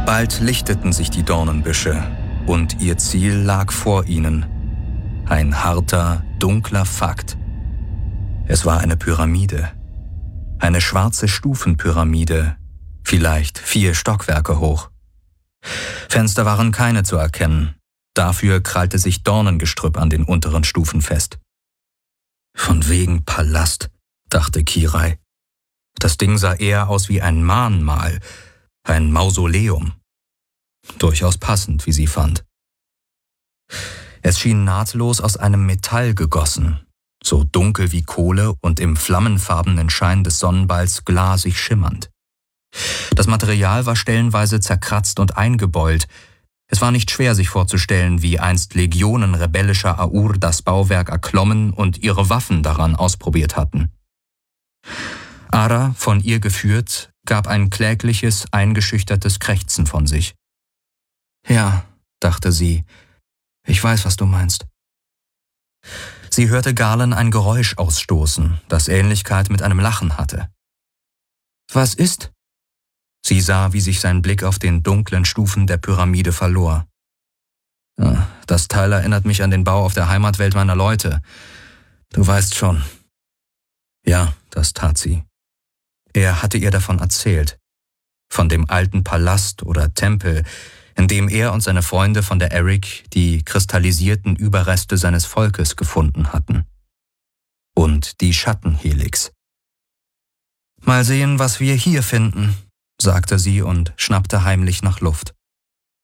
Bald lichteten sich die Dornenbüsche und ihr Ziel lag vor ihnen. Ein harter, dunkler Fakt. Es war eine Pyramide. Eine schwarze Stufenpyramide, vielleicht 4 Stockwerke hoch. Fenster waren keine zu erkennen. Dafür krallte sich Dornengestrüpp an den unteren Stufen fest. Von wegen Palast, dachte Kirai. Das Ding sah eher aus wie ein Mahnmal, ein Mausoleum. Durchaus passend, wie sie fand. Es schien nahtlos aus einem Metall gegossen, so dunkel wie Kohle und im flammenfarbenen Schein des Sonnenballs glasig schimmernd. Das Material war stellenweise zerkratzt und eingebeult. Es war nicht schwer, sich vorzustellen, wie einst Legionen rebellischer Aur das Bauwerk erklommen und ihre Waffen daran ausprobiert hatten. Ara, von ihr geführt, gab ein klägliches, eingeschüchtertes Krächzen von sich. »Ja«, dachte sie, »ich weiß, was du meinst.« Sie hörte Galen ein Geräusch ausstoßen, das Ähnlichkeit mit einem Lachen hatte. »Was ist?« Sie sah, wie sich sein Blick auf den dunklen Stufen der Pyramide verlor. »Das Teil erinnert mich an den Bau auf der Heimatwelt meiner Leute. Du weißt schon.« Ja, das tat sie. Er hatte ihr davon erzählt. Von dem alten Palast oder Tempel, in dem er und seine Freunde von der Eric die kristallisierten Überreste seines Volkes gefunden hatten. Und die Schattenhelix. »Mal sehen, was wir hier finden«, sagte sie und schnappte heimlich nach Luft.